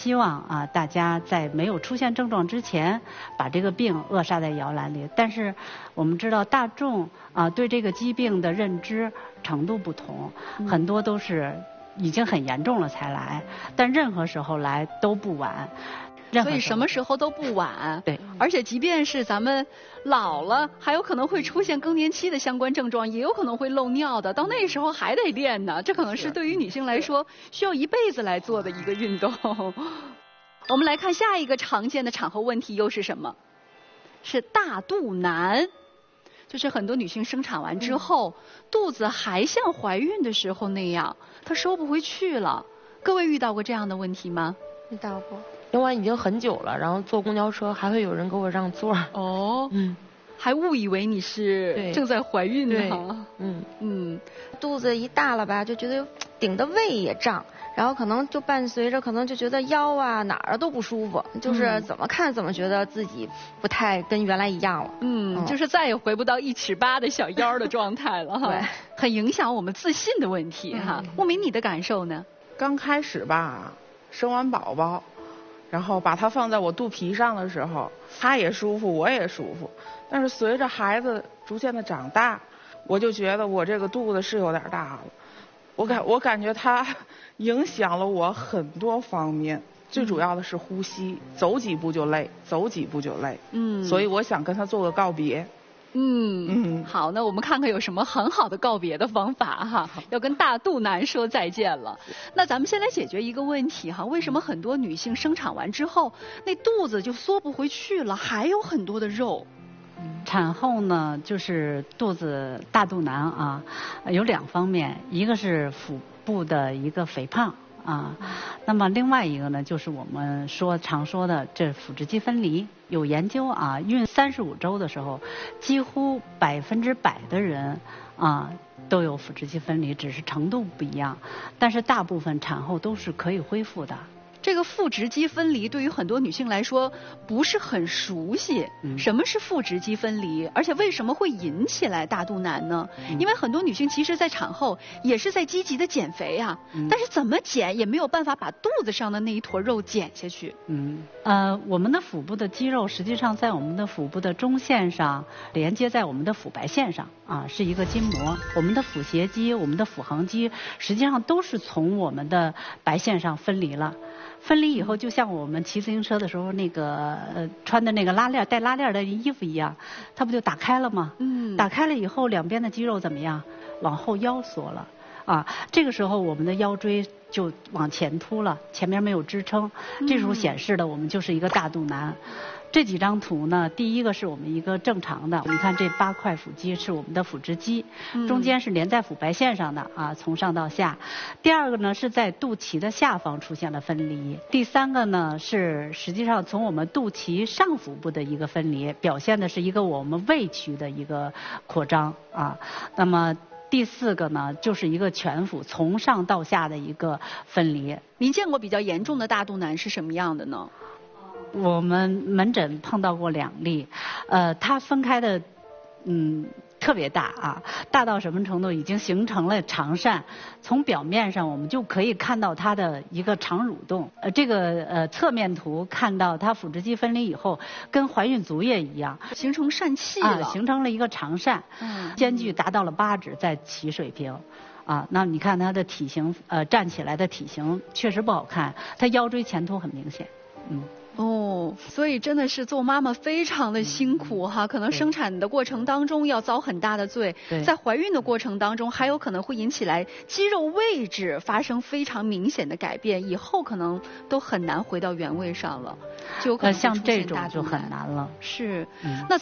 希望啊大家在没有出现症状之前，把这个病扼杀在摇篮里。但是我们知道大众啊对这个疾病的认知程度不同，很多都是已经很严重了才来，但任何时候来都不晚。 所以什么时候都不晚。 对， 而且即便是咱们老了，还有可能会出现更年期的相关症状，也有可能会漏尿的。到那时候还得练呢，这可能是对于女性来说需要一辈子来做的一个运动。我们来看下一个常见的产后问题又是什么？是大肚腩。就是很多女性生产完之后，肚子还像怀孕的时候那样，她收不回去了。各位遇到过这样的问题吗？ 遇到过。生完已经很久了，然后坐公交车还会有人给我让座。 哦，还误以为你是正在怀孕呢。 肚子一大了吧，就觉得顶的胃也胀，然后可能就伴随着可能就觉得腰啊哪儿都不舒服，就是怎么看怎么觉得自己不太跟原来一样了。 就是再也回不到1尺8的小腰的状态了哈。 对， 很影响我们自信的问题哈。牧民，你的感受呢？ 刚开始吧，生完宝宝，然后把它放在我肚皮上的时候，他也舒服，我也舒服。但是随着孩子逐渐的长大，我就觉得我这个肚子是有点大了。我感觉它影响了我很多方面，最主要的是呼吸，走几步就累，走几步就累。所以我想跟他做个告别。 好，那我们看看有什么很好的告别的方法哈。要跟大肚腩说再见了。那咱们先来解决一个问题哈，为什么很多女性生产完之后，那肚子就缩不回去了，还有很多的肉？ 产后呢，就是肚子大肚腩啊，有2方面，一个是腹部的一个肥胖。那么另外一个呢，就是我们常说的这腹直肌分离。有研究啊，孕35周的时候，几乎100%的人都有腹直肌分离，只是程度不一样，但是大部分产后都是可以恢复的。 这个腹直肌分离对于很多女性来说不是很熟悉。什么是腹直肌分离？而且为什么会引起来大肚腩呢？因为很多女性其实在产后也是在积极的减肥啊，但是怎么减也没有办法把肚子上的那一坨肉减下去。 我们的腹部的肌肉实际上在我们的腹部的中线上连接在我们的腹白线上是一个筋膜。我们的腹斜肌、我们的腹横肌实际上都是从我们的白线上分离了。分离以后，就像我们骑自行车的时候那个穿的那个带拉链的衣服一样，它不就打开了吗？打开了以后，两边的肌肉怎么样？往后腰缩了这个时候我们的腰椎就往前凸了，前面没有支撑，这时候显示的我们就是一个大肚腩。这几张图呢，第一个是我们一个正常的，你看这8块腹肌是我们的腹直肌，中间是连在腹白线上的从上到下。第二个呢是在肚脐的下方出现了分离。第三个呢是实际上从我们肚脐上腹部的一个分离，表现的是一个我们胃区的一个扩张那么第4个呢就是一个全腹从上到下的一个分离。 您见过比较严重的大肚腩是什么样的呢？ 我们门诊碰到过2例，它分开的特别大大到什么程度？已经形成了肠疝，从表面上我们就可以看到它的一个肠蠕动。这个侧面图看到它腹直肌分离以后，跟怀孕足液一样， 形成疝气了， 形成了一个肠疝，间距达到了8指在脐水平。那你看它的体型，站起来的体型确实不好看，它腰椎前凸很明显。 所以真的是做妈妈非常的辛苦哈，可能生产的过程当中要遭很大的罪，在怀孕的过程当中还有可能会引起来肌肉位置发生非常明显的改变，以后可能都很难回到原位上了，就有可能像这种就很难了。 是，那